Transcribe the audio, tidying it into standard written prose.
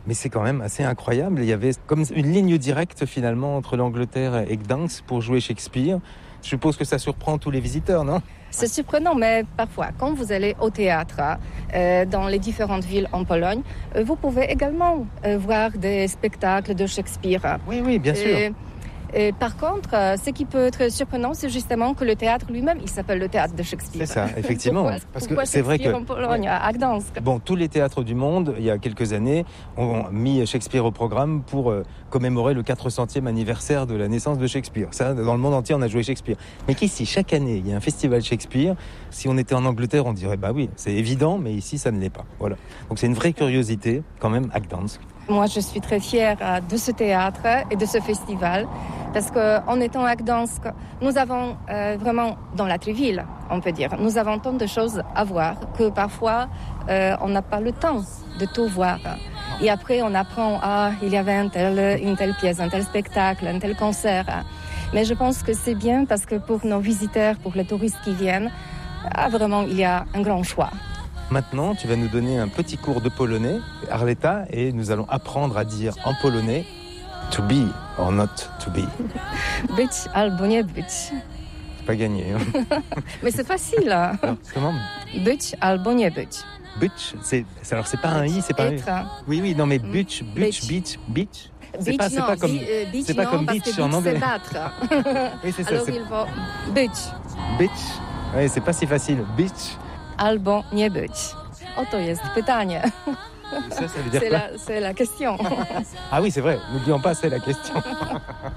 Mais c'est quand même assez incroyable. Il y avait comme une ligne directe finalement entre l'Angleterre et Gdansk pour jouer Shakespeare. Je suppose que ça surprend tous les visiteurs, non ? C'est surprenant, mais parfois, quand vous allez au théâtre, dans les différentes villes en Pologne, vous pouvez également voir des spectacles de Shakespeare. Oui, bien sûr. Et par contre, ce qui peut être surprenant, c'est justement que le théâtre lui-même, il s'appelle le théâtre de Shakespeare. C'est ça, effectivement. Pourquoi c'est vrai que en Pologne, à Gdansk. Bon, tous les théâtres du monde, il y a quelques années, ont mis Shakespeare au programme pour commémorer le 400e anniversaire de la naissance de Shakespeare. Ça, dans le monde entier, on a joué Shakespeare. Mais qu'ici, chaque année, il y a un festival Shakespeare. Si on était en Angleterre, on dirait, bah oui, c'est évident, mais ici, ça ne l'est pas. Voilà. Donc c'est une vraie curiosité, quand même, à Gdansk. Moi, je suis très fière de ce théâtre et de ce festival parce qu'en étant à Gdansk, nous avons vraiment, dans la ville, on peut dire, nous avons tant de choses à voir que parfois, on n'a pas le temps de tout voir. Et après, on apprend, il y avait une telle pièce, un tel spectacle, un tel concert. Mais je pense que c'est bien parce que pour nos visiteurs, pour les touristes qui viennent, vraiment, il y a un grand choix. Maintenant, tu vas nous donner un petit cours de polonais, Arleta, et nous allons apprendre à dire en polonais « to be or not to be ». Być albo nie być. C'est pas gagné. Hein. Mais c'est facile. Alors, comment ? Być albo nie być. Być, c'est pas un i, c'est pas Être. Oui, non mais beach. C'est pas comme beach en anglais. C'est battre. Oui, c'est ça. Alors il faut być. Oui, c'est pas si facile. Beach. Albo nie być. Oto jest pytanie. Ça veut dire quoi ? C'est la question. Ah oui, c'est vrai. N'oublions pas, c'est la question.